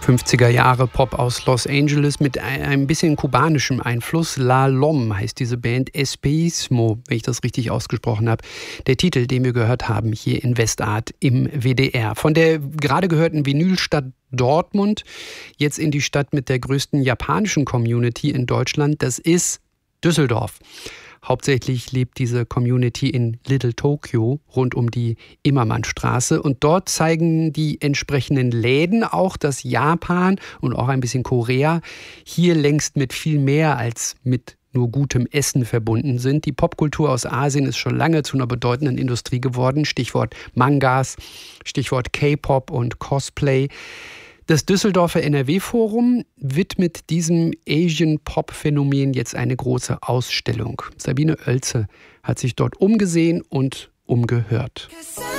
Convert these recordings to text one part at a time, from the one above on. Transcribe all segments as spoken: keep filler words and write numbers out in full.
fünfziger Jahre Pop aus Los Angeles mit ein bisschen kubanischem Einfluss. La Lom heißt diese Band, Espeismo, wenn ich das richtig ausgesprochen habe. Der Titel, den wir gehört haben hier in Westart im W D R. Von der gerade gehörten Vinylstadt Dortmund jetzt in die Stadt mit der größten japanischen Community in Deutschland. Das ist Düsseldorf. Hauptsächlich lebt diese Community in Little Tokyo rund um die Immermannstraße. Und dort zeigen die entsprechenden Läden auch, dass Japan und auch ein bisschen Korea hier längst mit viel mehr als mit nur gutem Essen verbunden sind. Die Popkultur aus Asien ist schon lange zu einer bedeutenden Industrie geworden. Stichwort Mangas, Stichwort K-Pop und Cosplay. Das Düsseldorfer N R W-Forum widmet diesem Asian-Pop-Phänomen jetzt eine große Ausstellung. Sabine Oelze hat sich dort umgesehen und umgehört.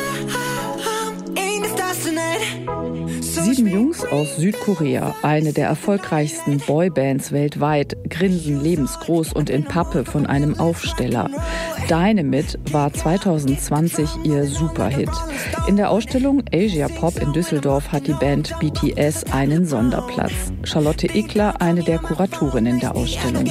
Sieben Jungs aus Südkorea, eine der erfolgreichsten Boybands weltweit, grinsen lebensgroß und in Pappe von einem Aufsteller. Dynamite war zwanzig zwanzig ihr Superhit. In der Ausstellung Asia Pop in Düsseldorf hat die Band B T S einen Sonderplatz. Charlotte Ickler, eine der Kuratorinnen der Ausstellung.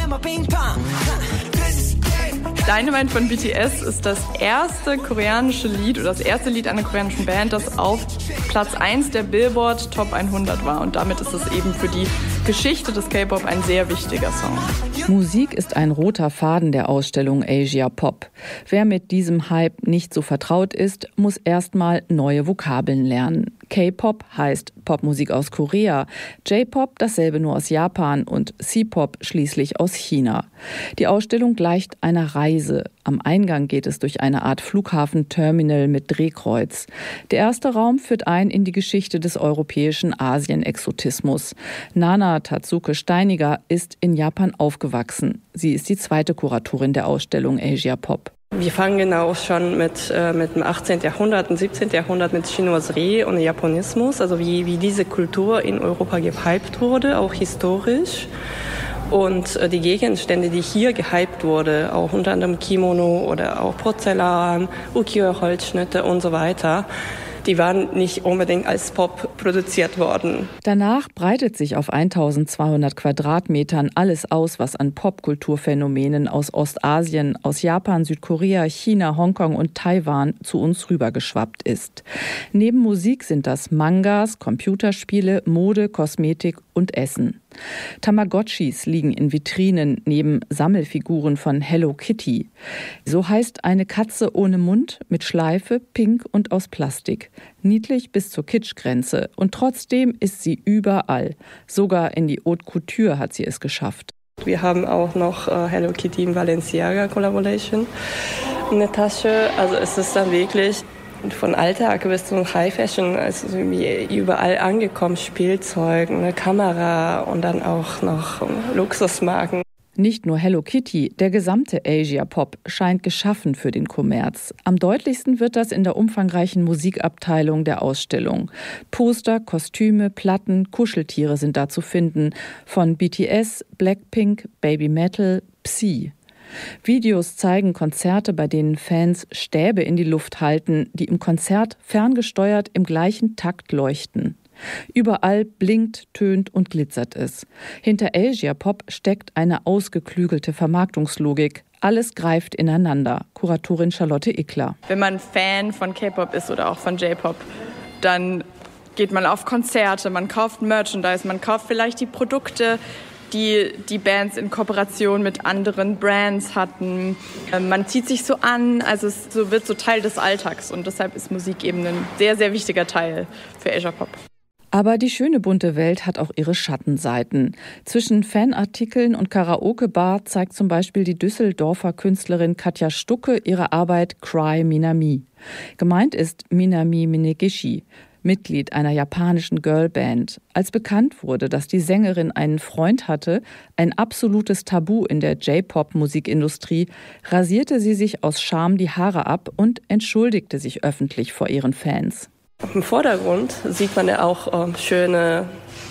Dynamite von B T S ist das erste koreanische Lied oder das erste Lied einer koreanischen Band, das auf Platz eins der Billboard Top hundert war. Und damit ist es eben für die Geschichte des K-Pop ein sehr wichtiger Song. Musik ist ein roter Faden der Ausstellung Asia Pop. Wer mit diesem Hype nicht so vertraut ist, muss erstmal neue Vokabeln lernen. K-Pop heißt Popmusik aus Korea, J-Pop dasselbe nur aus Japan und C-Pop schließlich aus China. Die Ausstellung gleicht einer Reise. Am Eingang geht es durch eine Art Flughafenterminal mit Drehkreuz. Der erste Raum führt ein in die Geschichte des europäischen Asien-Exotismus. Nana Tatsuke Steiniger ist in Japan aufgewachsen. Sie ist die zweite Kuratorin der Ausstellung Asia Pop. Wir fangen auch schon mit, äh, mit dem achtzehnten Jahrhundert und siebzehnten Jahrhundert mit Chinoiserie und Japonismus, also wie, wie diese Kultur in Europa gehypt wurde, auch historisch. Und äh, die Gegenstände, die hier gehypt wurde, auch unter anderem Kimono oder auch Porzellan, Ukiyo-Holzschnitte und so weiter, die waren nicht unbedingt als Pop produziert worden. Danach breitet sich auf eintausendzweihundert Quadratmetern alles aus, was an Popkulturphänomenen aus Ostasien, aus Japan, Südkorea, China, Hongkong und Taiwan zu uns rübergeschwappt ist. Neben Musik sind das Mangas, Computerspiele, Mode, Kosmetik und Essen. Tamagotchis liegen in Vitrinen neben Sammelfiguren von Hello Kitty. So heißt eine Katze ohne Mund, mit Schleife, pink und aus Plastik. Niedlich bis zur Kitschgrenze. Und trotzdem ist sie überall. Sogar in die Haute Couture hat sie es geschafft. Wir haben auch noch äh, Hello Kitty im Balenciaga Collaboration in der Tasche. Also es ist dann wirklich von Alltag bis zum High Fashion, also überall angekommen, Spielzeug, eine Kamera und dann auch noch Luxusmarken. Nicht nur Hello Kitty, der gesamte Asia Pop scheint geschaffen für den Kommerz. Am deutlichsten wird das in der umfangreichen Musikabteilung der Ausstellung. Poster, Kostüme, Platten, Kuscheltiere sind da zu finden. Von B T S, Blackpink, Baby Metal, Psy. Videos zeigen Konzerte, bei denen Fans Stäbe in die Luft halten, die im Konzert ferngesteuert im gleichen Takt leuchten. Überall blinkt, tönt und glitzert es. Hinter Asia Pop steckt eine ausgeklügelte Vermarktungslogik. Alles greift ineinander. Kuratorin Charlotte Ickler. Wenn man Fan von K-Pop ist oder auch von J-Pop, dann geht man auf Konzerte, man kauft Merchandise, man kauft vielleicht die Produkte, die die Bands in Kooperation mit anderen Brands hatten. Man zieht sich so an, also es so wird so Teil des Alltags und deshalb ist Musik eben ein sehr, sehr wichtiger Teil für Asia Pop. Aber die schöne bunte Welt hat auch ihre Schattenseiten. Zwischen Fanartikeln und Karaoke-Bar zeigt zum Beispiel die Düsseldorfer Künstlerin Katja Stucke ihre Arbeit Cry Minami. Gemeint ist Minami Minegishi, Mitglied einer japanischen Girlband. Als bekannt wurde, dass die Sängerin einen Freund hatte, ein absolutes Tabu in der J-Pop-Musikindustrie, rasierte sie sich aus Scham die Haare ab und entschuldigte sich öffentlich vor ihren Fans. Im Vordergrund sieht man ja auch äh, schöne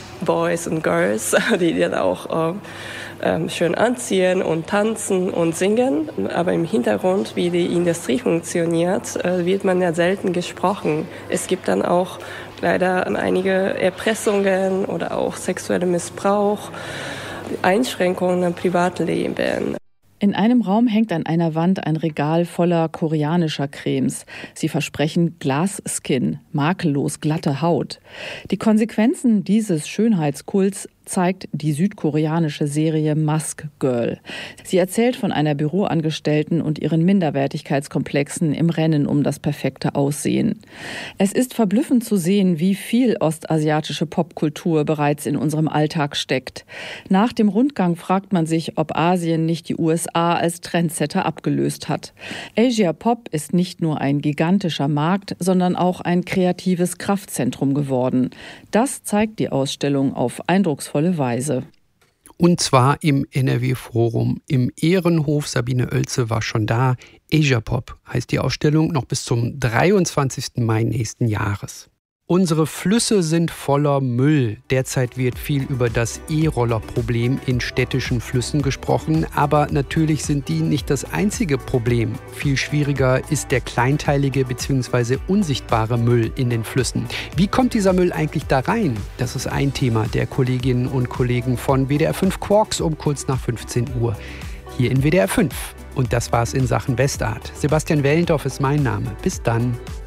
Boys und Girls, die dann auch äh, äh, schön anziehen und tanzen und singen. Aber im Hintergrund, wie die Industrie funktioniert, äh, wird man ja selten gesprochen. Es gibt dann auch leider einige Erpressungen oder auch sexueller Missbrauch, Einschränkungen im Privatleben. In einem Raum hängt an einer Wand ein Regal voller koreanischer Cremes. Sie versprechen Glasskin, makellos glatte Haut. Die Konsequenzen dieses Schönheitskults zeigt die südkoreanische Serie Mask Girl. Sie erzählt von einer Büroangestellten und ihren Minderwertigkeitskomplexen im Rennen um das perfekte Aussehen. Es ist verblüffend zu sehen, wie viel ostasiatische Popkultur bereits in unserem Alltag steckt. Nach dem Rundgang fragt man sich, ob Asien nicht die U S A als Trendsetter abgelöst hat. Asia Pop ist nicht nur ein gigantischer Markt, sondern auch ein kreatives Kraftzentrum geworden. Das zeigt die Ausstellung auf eindrucksvolle Weise. Und zwar im N R W-Forum im Ehrenhof. Sabine Oelze war schon da. Asia Pop heißt die Ausstellung, noch bis zum dreiundzwanzigsten Mai nächsten Jahres. Unsere Flüsse sind voller Müll. Derzeit wird viel über das E-Roller-Problem in städtischen Flüssen gesprochen. Aber natürlich sind die nicht das einzige Problem. Viel schwieriger ist der kleinteilige bzw. unsichtbare Müll in den Flüssen. Wie kommt dieser Müll eigentlich da rein? Das ist ein Thema der Kolleginnen und Kollegen von W D R fünf Quarks um kurz nach fünfzehn Uhr. Hier in W D R fünf. Und das war's in Sachen Westart. Sebastian Wellendorf ist mein Name. Bis dann.